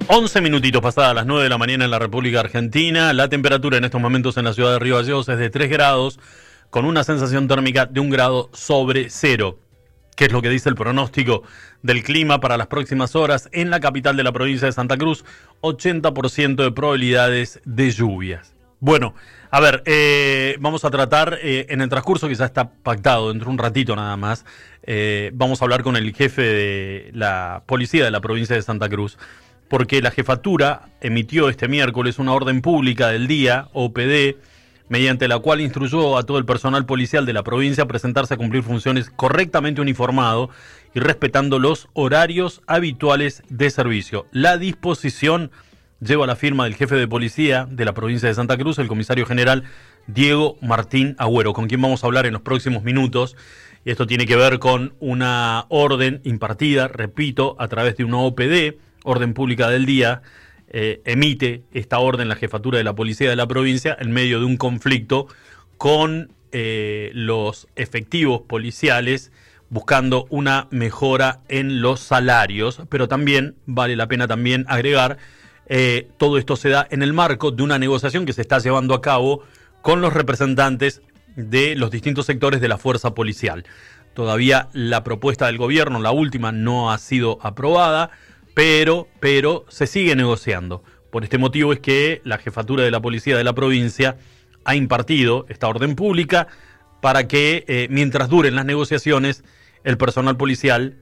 11 minutitos pasadas las 9 de la mañana en la República Argentina. La temperatura en estos momentos en la ciudad de Río Gallegos es de 3 grados, con una sensación térmica de 1 grado sobre cero. ¿Qué es lo que dice el pronóstico del clima para las próximas horas en la capital de la provincia de Santa Cruz? 80% de probabilidades de lluvias. Bueno, a ver, vamos a tratar en el transcurso que ya está pactado dentro de un ratito nada más. Vamos a hablar con el jefe de la policía de la provincia de Santa Cruz, porque la jefatura emitió este miércoles una orden pública del día, OPD, mediante la cual instruyó a todo el personal policial de la provincia a presentarse a cumplir funciones correctamente uniformado y respetando los horarios habituales de servicio. La disposición lleva la firma del jefe de policía de la provincia de Santa Cruz, el comisario general Diego Martín Agüero, con quien vamos a hablar en los próximos minutos. Y esto tiene que ver con una orden impartida, repito, a través de una OPD, orden pública del día. Emite esta orden la jefatura de la policía de la provincia en medio de un conflicto con los efectivos policiales, buscando una mejora en los salarios, pero también vale la pena también agregar, todo esto se da en el marco de una negociación que se está llevando a cabo con los representantes de los distintos sectores de la fuerza policial. Todavía la propuesta del gobierno, la última, no ha sido aprobada, pero se sigue negociando. Por este motivo es que la jefatura de la policía de la provincia ha impartido esta orden pública para que mientras duren las negociaciones el personal policial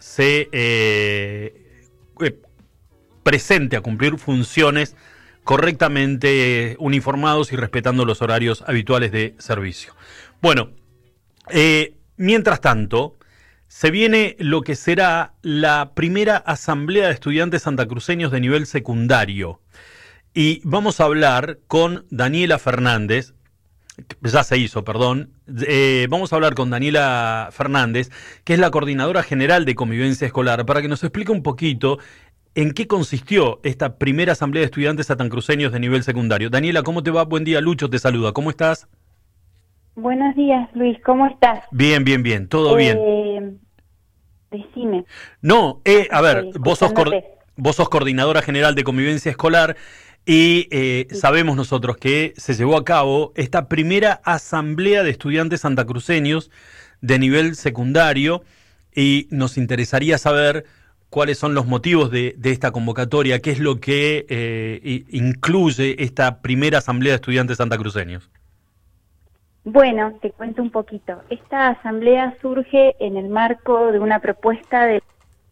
se presente a cumplir funciones correctamente uniformados y respetando los horarios habituales de servicio. Bueno, mientras tanto, se viene lo que será la primera asamblea de estudiantes santacruceños de nivel secundario. Y vamos a hablar con Daniela Fernández, ya se hizo, perdón. Vamos a hablar con Daniela Fernández, que es la coordinadora general de convivencia escolar, para que nos explique un poquito en qué consistió esta primera asamblea de estudiantes santacruceños de nivel secundario. Daniela, ¿cómo te va? Buen día, Lucho te saluda. ¿Cómo estás? Buenos días, Luis, ¿cómo estás? Bien, todo bien. Decime. No, a ver, vos sos coordinadora general de convivencia escolar y sabemos nosotros que se llevó a cabo esta primera asamblea de estudiantes santacruceños de nivel secundario y nos interesaría saber cuáles son los motivos de esta convocatoria, qué es lo que incluye esta primera asamblea de estudiantes santacruceños. Bueno, te cuento un poquito. Esta asamblea surge en el marco de una propuesta de...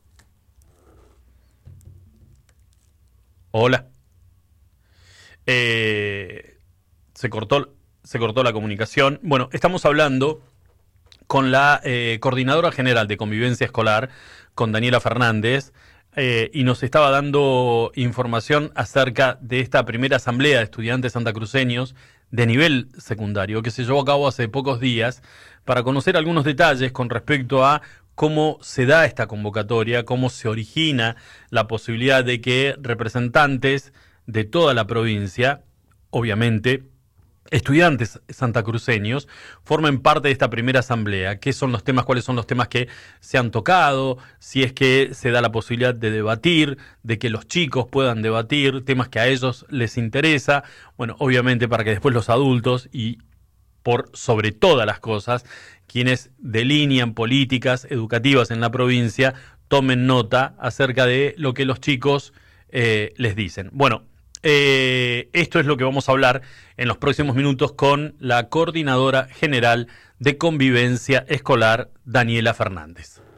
Hola. Se cortó la comunicación. Bueno, estamos hablando con la coordinadora general de convivencia escolar, con Daniela Fernández, y nos estaba dando información acerca de esta primera asamblea de estudiantes santacruceños de nivel secundario que se llevó a cabo hace pocos días, para conocer algunos detalles con respecto a cómo se da esta convocatoria, cómo se origina la posibilidad de que representantes de toda la provincia, obviamente estudiantes santacruceños, formen parte de esta primera asamblea. ¿Qué son los temas? ¿Cuáles son los temas que se han tocado? Si es que se da la posibilidad de debatir, de que los chicos puedan debatir temas que a ellos les interesa. Bueno, obviamente para que después los adultos y por sobre todas las cosas, quienes delinean políticas educativas en la provincia, tomen nota acerca de lo que los chicos les dicen. Bueno, esto es lo que vamos a hablar en los próximos minutos con la coordinadora general de convivencia escolar, Daniela Fernández.